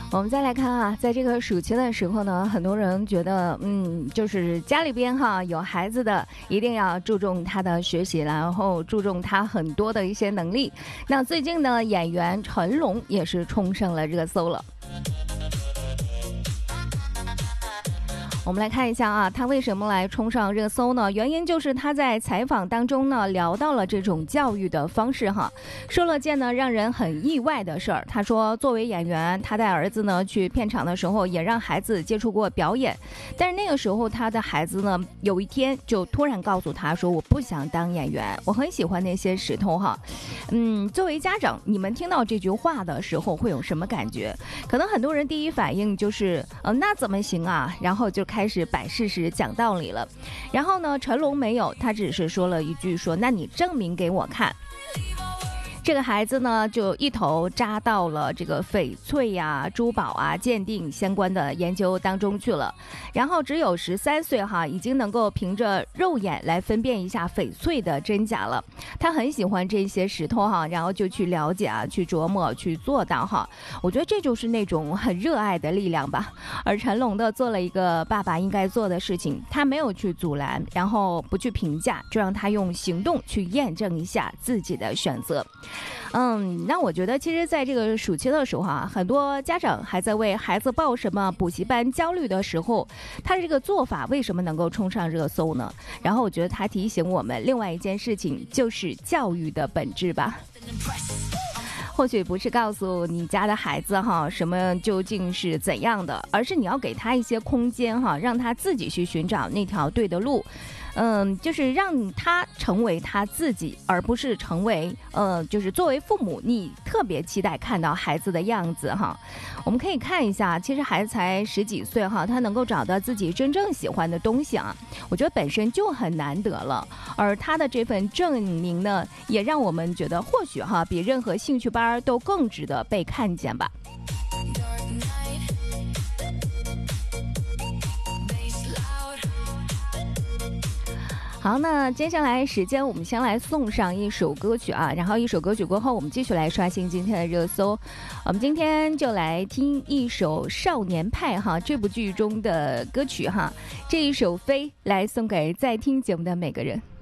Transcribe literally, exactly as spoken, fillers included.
我们再来看啊，在这个暑期的时候呢，很多人觉得，嗯，就是家里边哈有孩子的，一定要注重他的学习，然后注重他很多的一些能力。那最近呢，演员成龙也是冲上了热搜了。我们来看一下啊，他为什么来冲上热搜呢？原因就是他在采访当中呢聊到了这种教育的方式哈，说了件呢让人很意外的事儿。他说，作为演员，他带儿子呢去片场的时候，也让孩子接触过表演，但是那个时候他的孩子呢，有一天就突然告诉他说，我不想当演员，我很喜欢那些石头哈。嗯，作为家长，你们听到这句话的时候会有什么感觉？可能很多人第一反应就是，呃，那怎么行啊？然后就开始摆事实讲道理了。然后呢，成龙没有，他只是说了一句说，那你证明给我看。这个孩子呢，就一头扎到了这个翡翠呀、啊、珠宝啊鉴定相关的研究当中去了。然后只有十三岁哈，已经能够凭着肉眼来分辨一下翡翠的真假了。他很喜欢这些石头哈，然后就去了解啊，去琢磨，去做到哈。我觉得这就是那种很热爱的力量吧。而成龙的做了一个爸爸应该做的事情，他没有去阻拦，然后不去评价，就让他用行动去验证一下自己的选择。嗯，那我觉得其实在这个暑期的时候啊，很多家长还在为孩子报什么补习班焦虑的时候，他这个做法为什么能够冲上热搜呢？然后我觉得他提醒我们另外一件事情，就是教育的本质吧。或许不是告诉你家的孩子哈什么究竟是怎样的，而是你要给他一些空间哈，让他自己去寻找那条对的路。嗯，就是让他成为他自己，而不是成为呃，就是作为父母你特别期待看到孩子的样子哈。我们可以看一下，其实孩子才十几岁哈，他能够找到自己真正喜欢的东西啊，我觉得本身就很难得了。而他的这份证明呢，也让我们觉得或许哈，比任何兴趣班都更值得被看见吧。好，那接下来时间我们先来送上一首歌曲啊，然后一首歌曲过后，我们继续来刷新今天的热搜。我们今天就来听一首《少年派》哈，这部剧中的歌曲哈，这一首《飞》来送给在听节目的每个人。